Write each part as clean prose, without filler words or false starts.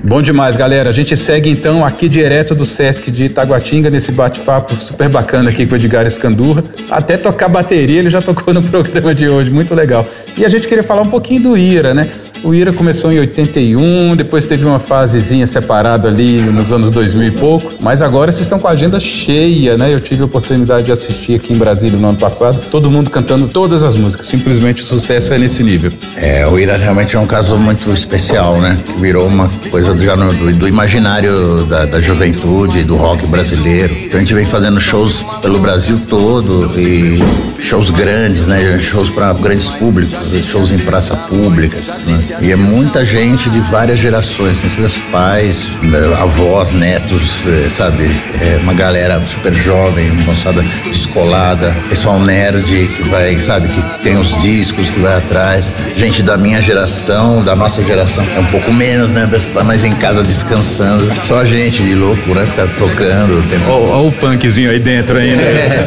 Bom demais, galera. A gente segue então aqui direto do Sesc de Itaguatinga, nesse bate-papo super bacana aqui com o Edgar Escandurra. Até tocar bateria ele já tocou no programa de hoje, muito legal. E a gente queria falar um pouquinho do Ira, né? O Ira começou em 81, depois teve uma fasezinha separada ali nos anos 2000 e pouco, mas agora vocês estão com a agenda cheia, né? Eu tive a oportunidade de assistir aqui em Brasília no ano passado, todo mundo cantando todas as músicas, simplesmente o sucesso é nesse nível. O Ira realmente é um caso muito especial, né? Que virou uma coisa do imaginário da juventude, do rock brasileiro. Então a gente vem fazendo shows pelo Brasil todo e shows grandes, né? Shows para grandes públicos, shows em praça públicas, né? E é muita gente de várias gerações, né? Meus pais, avós, netos, sabe? Uma galera super jovem, uma moçada descolada, pessoal nerd que vai, sabe? Que tem os discos, que vai atrás. Gente da minha geração, da nossa geração, é um pouco menos, né? A pessoa tá mais em casa descansando. Só a gente de louco, né? Ficar tocando. Olha o punkzinho aí dentro ainda.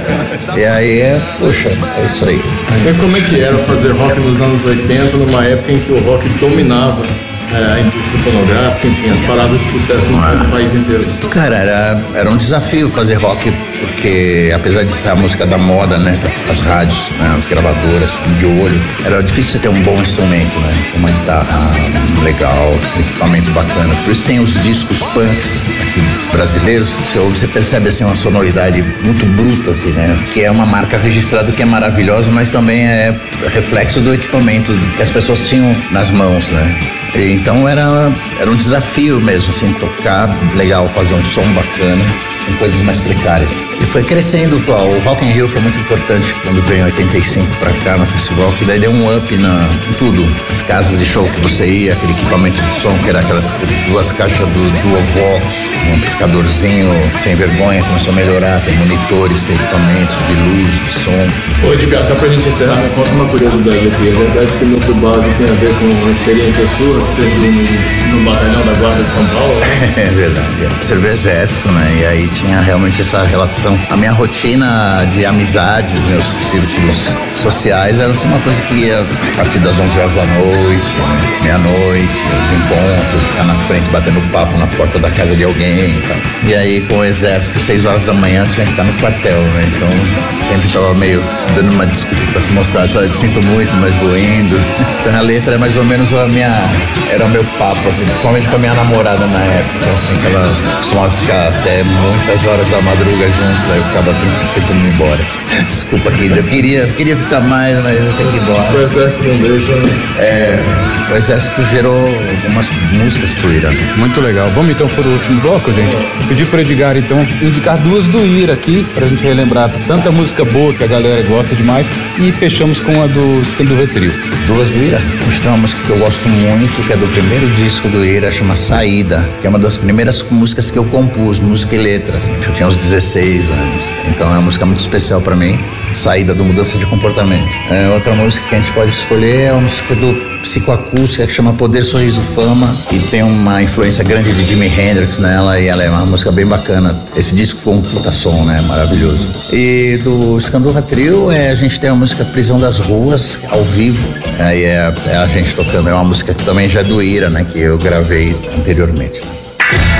E aí, poxa, é isso aí. E como é que era fazer rock nos anos 80, numa época em que o rock dominava a indústria fonográfica, enfim, as paradas de sucesso no país inteiro? Cara, era um desafio fazer rock, porque apesar de ser a música da moda, né, as rádios, né, as gravadoras, de olho, era difícil você ter um bom instrumento, né, uma guitarra legal, um equipamento bacana. Por isso tem os discos punks aqui brasileiros, você ouve, você percebe assim uma sonoridade muito bruta, assim, né, que é uma marca registrada que é maravilhosa, mas também é reflexo do equipamento que as pessoas tinham nas mãos, né. Então era um desafio mesmo, assim, tocar legal, fazer um som bacana com coisas mais precárias. E foi crescendo, o Rock in Rio foi muito importante quando veio em 85 pra cá no festival, que daí deu um up em tudo. As casas de show que você ia, aquele equipamento de som, que era aquelas 2 caixas do Duovox, um amplificadorzinho sem vergonha, começou a melhorar, tem monitores, tem equipamentos de luz, de som. Ô Edgar, só pra gente encerrar, me conta uma curiosidade aqui. É verdade que o Núcleo Base tem a ver com uma experiência sua, que você viu no batalhão da Guarda de São Paulo, né? É verdade. Eu servi o exército, né? E aí tinha realmente essa relação. A minha rotina de amizades, meus círculos sociais, era uma coisa que ia a partir das 11 horas da noite, né? Meia-noite, os encontros, ficar na frente batendo papo na porta da casa de alguém e tal. E aí com o exército, 6 horas da manhã, tinha que estar no quartel, né? Então sempre estava meio dando uma desculpa para se mostrar, sabe? Eu sinto muito, mas vou indo. Então a letra é mais ou menos era o meu papo, assim, principalmente com a minha namorada na época, assim, que ela costumava ficar até muitas horas da madruga juntos, aí eu ficava tentando ir embora. Desculpa, querida, eu queria ficar mais, mas eu tenho que ir embora. O exército não deixa, né? O exército gerou algumas músicas pro Ira. Muito legal. Vamos então para o último bloco, gente? Pedir pro Edgar, então, indicar 2 do Ira aqui, pra gente relembrar tanta música boa que a galera gosta demais, e fechamos com a do Escandurra Trio. 2 do Ira? Tem uma música que eu gosto muito, que é do primeiro disco do Ira, chama Saída, que é uma das primeiras músicas que eu compus, música e letras. Eu tinha uns 16 anos, então é uma música muito especial pra mim, Saída, do Mudança de Comportamento. Outra música que a gente pode escolher é uma música do psicoacústica que chama Poder, Sorriso, Fama, e tem uma influência grande de Jimi Hendrix nela, e ela é uma música bem bacana. Esse disco foi um puta som, né, maravilhoso. E do Escandurra Trio, a gente tem a música Prisão das Ruas, ao vivo, aí é a gente tocando, é uma música que também já é do Ira, né, que eu gravei anteriormente.